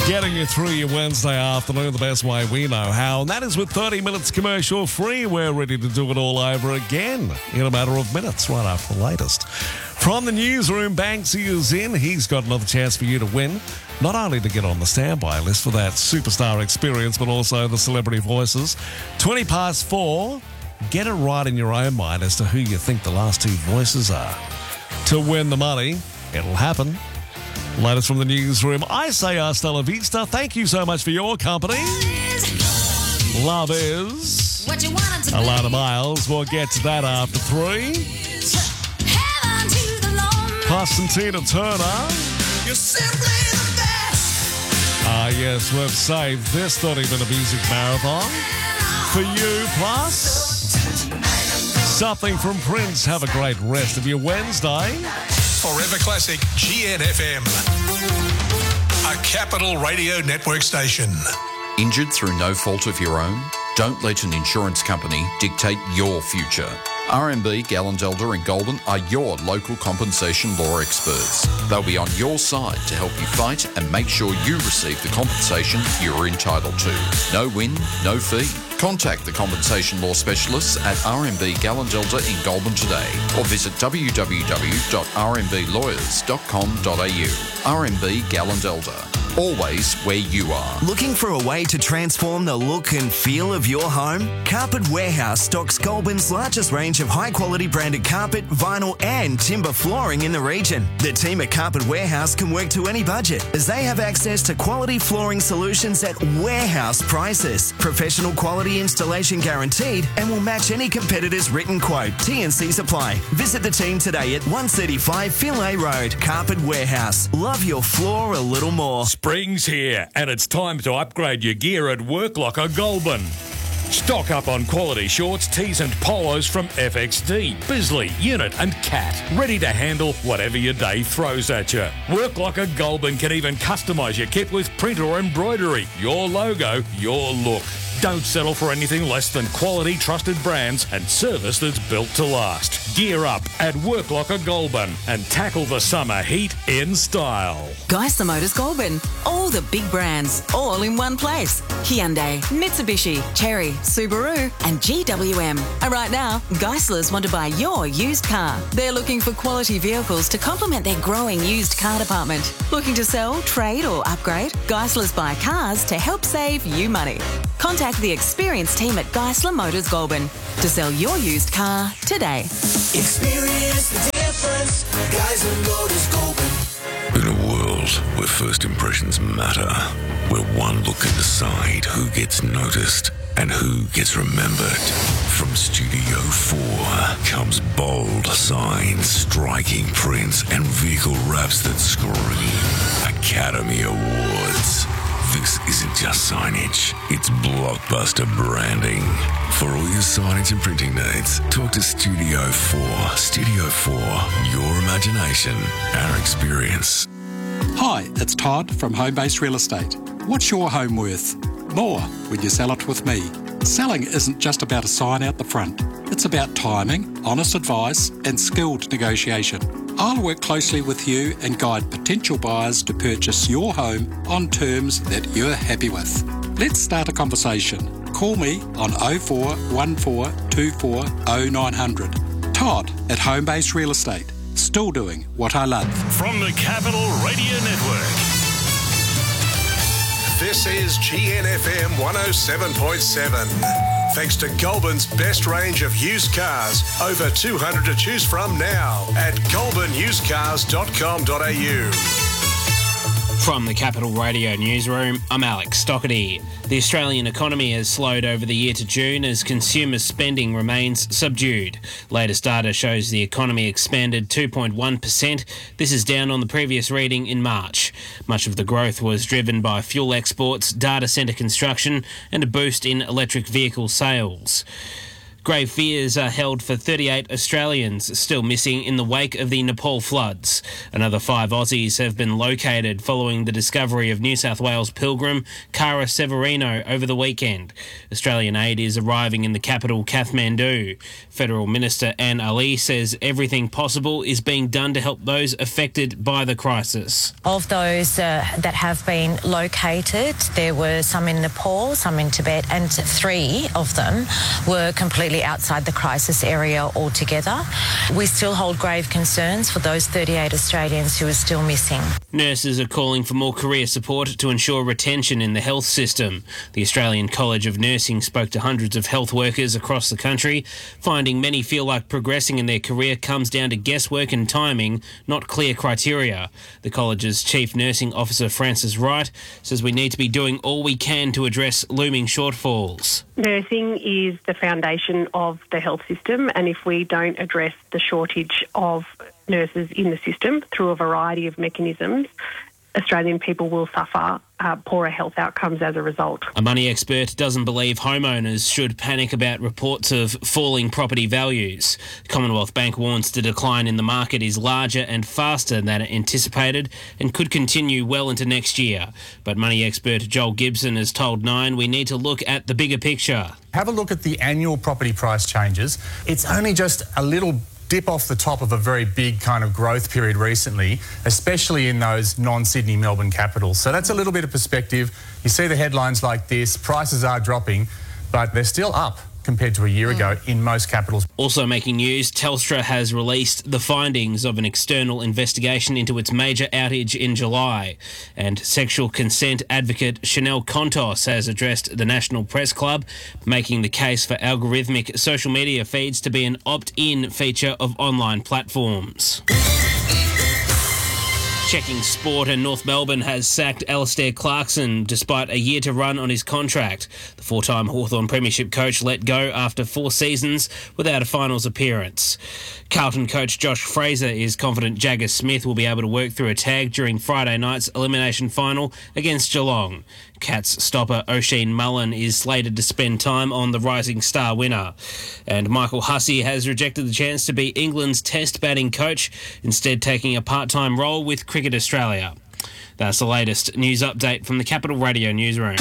Getting you through your Wednesday afternoon the best way we know how, and that is with 30 minutes commercial free. We're ready to do it all over again in a matter of minutes, right after the latest. From the newsroom, Banksy is in. He's got another chance for you to win, not only to get on the standby list for that superstar experience, but also the celebrity voices. 20 past 4, get it right in your own mind as to who you think the last two voices are. To win the money, it'll happen. Latest from the newsroom, I say hasta la vista. Thank you so much for your company. Love is Alana Miles. We'll get to that after 3. Plus and Tina Turner. You're simply the best. Yes, we've saved this 30-minute music marathon for you. Plus, something from Prince. Have a great rest of your Wednesday. Forever Classic GNFM, a Capital Radio Network station. Injured through no fault of your own? Don't let an insurance company dictate your future. RMB, Gallendelder and Goulburn are your local compensation law experts. They'll be on your side to help you fight and make sure you receive the compensation you're entitled to. No win, no fee. Contact the compensation law specialists at RMB Gallendelder in Goulburn today or visit www.rmblawyers.com.au. RMB Gallendelder, always where you are. Looking for a way to transform the look and feel of your home? Carpet Warehouse stocks Goulburn's largest range of high-quality branded carpet, vinyl and timber flooring in the region. The team at Carpet Warehouse can work to any budget as they have access to quality flooring solutions at warehouse prices. Professional quality installation guaranteed and will match any competitor's written quote. T&Cs apply. Visit the team today at 135 Finlay Road. Carpet Warehouse. Love your floor a little more. Spring's here and it's time to upgrade your gear at Worklocker Goulburn. Stock up on quality shorts, tees and polos from FXD, Bisley, Unit and Cat. Ready to handle whatever your day throws at you. Worklocker Goulburn can even customise your kit with print or embroidery. Your logo, your look. Don't settle for anything less than quality, trusted brands and service that's built to last. Gear up at Worklocker Goulburn and tackle the summer heat in style. Geisler Motors Goulburn. All the big brands, all in one place. Hyundai, Mitsubishi, Chery, Subaru and GWM. And right now, Geislers want to buy your used car. They're looking for quality vehicles to complement their growing used car department. Looking to sell, trade or upgrade? Geislers buy cars to help save you money. Contact the experienced team at Geisler Motors Goulburn to sell your used car today. Experience the difference. Geisler Motors Goulburn. In a world where first impressions matter, where one look can decide who gets noticed and who gets remembered, from Studio 4 comes bold signs, striking prints and vehicle wraps that scream Academy Awards. This isn't just signage, it's blockbuster branding. For all your signage and printing needs, talk to Studio 4. Studio 4, your imagination, our experience. Hi, it's Todd from Homebase Real Estate. What's your home worth? More when you sell it with me. Selling isn't just about a sign out the front. It's about timing, honest advice and skilled negotiation. I'll work closely with you and guide potential buyers to purchase your home on terms that you're happy with. Let's start a conversation. Call me on 0414 24 0900. Todd at Homebase Real Estate. Still doing what I love. From the Capital Radio Network. This is GNFM 107.7. Thanks to Goulburn's best range of used cars. Over 200 to choose from now at goulburnusedcars.com.au. From the Capital Radio Newsroom, I'm Alex Stockerty. The Australian economy has slowed over the year to June as consumer spending remains subdued. Latest data shows the economy expanded 2.1%. This is down on the previous reading in March. Much of the growth was driven by fuel exports, data centre construction and a boost in electric vehicle sales. Grave fears are held for 38 Australians still missing in the wake of the Nepal floods. Another 5 Aussies have been located following the discovery of New South Wales pilgrim Cara Severino over the weekend. Australian aid is arriving in the capital, Kathmandu. Federal Minister Anne Ali says everything possible is being done to help those affected by the crisis. Of those that have been located, there were some in Nepal, some in Tibet, and 3 of them were completely outside the crisis area altogether. We still hold grave concerns for those 38 Australians who are still missing. Nurses are calling for more career support to ensure retention in the health system. The Australian College of Nursing spoke to hundreds of health workers across the country, finding many feel like progressing in their career comes down to guesswork and timing, not clear criteria. The college's Chief Nursing Officer Frances Wright says we need to be doing all we can to address looming shortfalls. Nursing is the foundation of the health system, and if we don't address the shortage of nurses in the system through a variety of mechanisms, Australian people will suffer poorer health outcomes as a result. A money expert doesn't believe homeowners should panic about reports of falling property values. Commonwealth Bank warns the decline in the market is larger and faster than anticipated and could continue well into next year. But money expert Joel Gibson has told Nine we need to look at the bigger picture. Have a look at the annual property price changes. It's only just a little dip off the top of a very big kind of growth period recently, especially in those non-Sydney, Melbourne capitals. So that's a little bit of perspective. You see the headlines like this, prices are dropping, but they're still up compared to a year ago in most capitals. Also making news, Telstra has released the findings of an external investigation into its major outage in July. And sexual consent advocate Chanel Contos has addressed the National Press Club, making the case for algorithmic social media feeds to be an opt-in feature of online platforms. Checking sport, and North Melbourne has sacked Alastair Clarkson despite a year to run on his contract. The 4-time Hawthorn Premiership coach let go after 4 seasons without a finals appearance. Carlton coach Josh Fraser is confident Jagger Smith will be able to work through a tag during Friday night's elimination final against Geelong. Cats stopper Oisin Mullen is slated to spend time on the Rising Star winner. And Michael Hussey has rejected the chance to be England's test batting coach, instead taking a part-time role with Cricket Australia. That's the latest news update from the Capital Radio newsroom.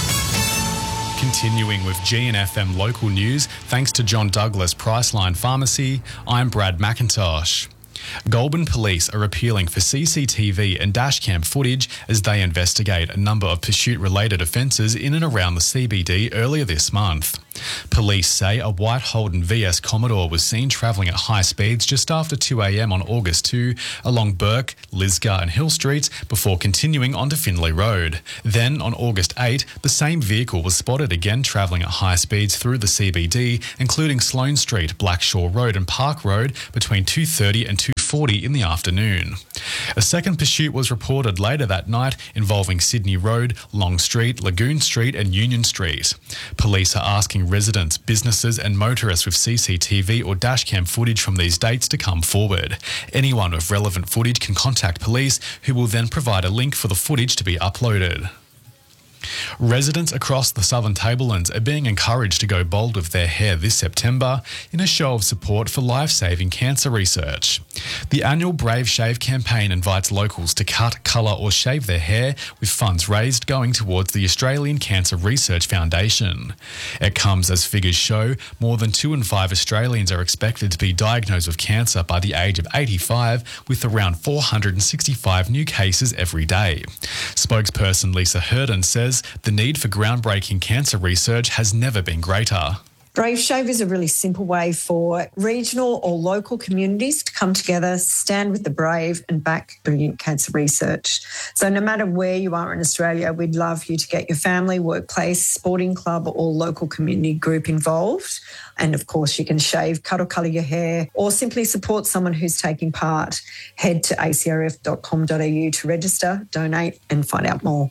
Continuing with GNFM local news, thanks to John Douglas Priceline Pharmacy, I'm Brad McIntosh. Goulburn Police are appealing for CCTV and dashcam footage as they investigate a number of pursuit-related offences in and around the CBD earlier this month. Police say a white Holden VS Commodore was seen travelling at high speeds just after 2 a.m. on August 2 along Burke, Lisgar and Hill Streets before continuing onto Finlay Road. Then on August 8, the same vehicle was spotted again travelling at high speeds through the CBD, including Sloane Street, Blackshore Road and Park Road between 2:30 and 2:40 in the afternoon. A second pursuit was reported later that night involving Sydney Road, Long Street, Lagoon Street and Union Street. Police are asking residents, businesses and motorists with CCTV or dashcam footage from these dates to come forward. Anyone with relevant footage can contact police, who will then provide a link for the footage to be uploaded. Residents across the Southern Tablelands are being encouraged to go bold with their hair this September in a show of support for life-saving cancer research. The annual Brave Shave campaign invites locals to cut, colour or shave their hair, with funds raised going towards the Australian Cancer Research Foundation. It comes as figures show more than 2 in 5 Australians are expected to be diagnosed with cancer by the age of 85, with around 465 new cases every day. Spokesperson Lisa Hurden says the need for groundbreaking cancer research has never been greater. Brave Shave is a really simple way for regional or local communities to come together, stand with the brave and back brilliant cancer research. So no matter where you are in Australia, we'd love you to get your family, workplace, sporting club or local community group involved. And of course, you can shave, cut or colour your hair or simply support someone who's taking part. Head to acrf.com.au to register, donate and find out more.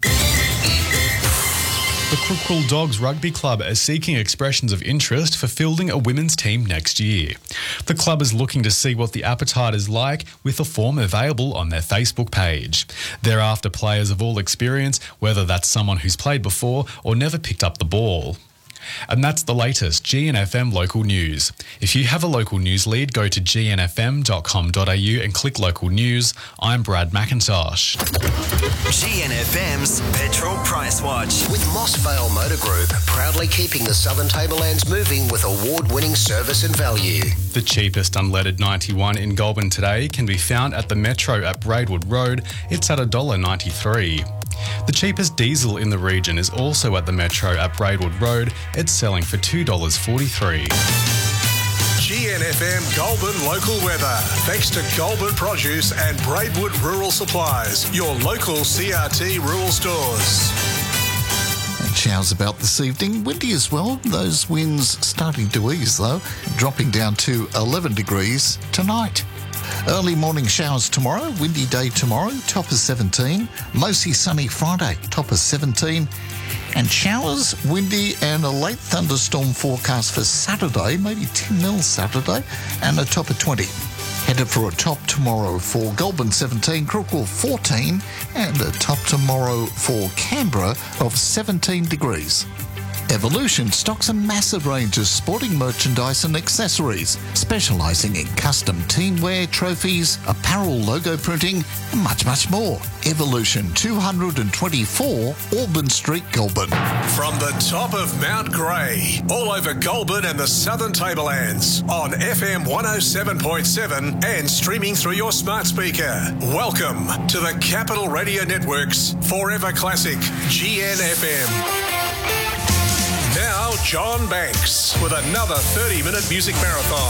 The Crookrell Dogs Rugby Club is seeking expressions of interest for fielding a women's team next year. The club is looking to see what the appetite is like, with a form available on their Facebook page. They're after players of all experience, whether that's someone who's played before or never picked up the ball. And that's the latest GNFM local news. If you have a local news lead, go to gnfm.com.au and click local news. I'm Brad McIntosh. GNFM's Petrol Price Watch. With Moss Vale Motor Group, proudly keeping the Southern Tablelands moving with award-winning service and value. The cheapest unleaded 91 in Goulburn today can be found at the Metro at Braidwood Road. It's at $1.93. The cheapest diesel in the region is also at the Metro at Braidwood Road. It's selling for $2.43. GNFM Goulburn local weather. Thanks to Goulburn Produce and Braidwood Rural Supplies, your local CRT rural stores. Showers about this evening. Windy as well. Those winds starting to ease though, dropping down to 11 degrees tonight. Early morning showers tomorrow, windy day tomorrow, top of 17. Mostly sunny Friday, top of 17. And showers, windy and a late thunderstorm forecast for Saturday, maybe 10 mil Saturday, and a top of 20. Headed for a top tomorrow for Goulburn 17, Crookwell 14, and a top tomorrow for Canberra of 17 degrees. Evolution stocks a massive range of sporting merchandise and accessories, specialising in custom teamwear, trophies, apparel, logo printing, and much, much more. Evolution 224, Auburn Street, Goulburn. From the top of Mount Grey, all over Goulburn and the Southern Tablelands, on FM 107.7 and streaming through your smart speaker. Welcome to the Capital Radio Network's Forever Classic, GNFM. Now, John Banks with another 30-minute music marathon.